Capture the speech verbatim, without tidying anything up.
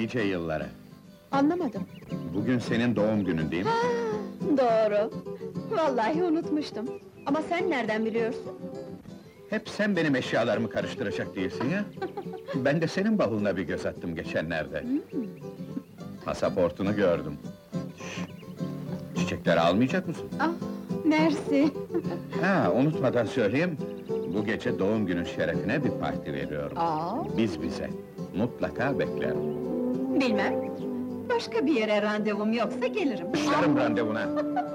nice yıllara. Anlamadım. Bugün senin doğum günün değil mi? Ha, doğru. Vallahi unutmuştum. Ama sen nereden biliyorsun? Hep sen benim eşyalarımı karıştıracak değilsin ya. Ben de senin bavuluna bir göz attım geçenlerde. Pasaportunu gördüm. Şşş! Çiçekleri almayacak mısın? Ah, mersi. Ha, unutmadan söyleyeyim. Bu gece doğum günün şerefine bir parti veriyorum. Aa, Biz bize. Mutlaka beklerim. bilmem. Başka bir yere randevum yoksa gelirim. Başlarım randevuna.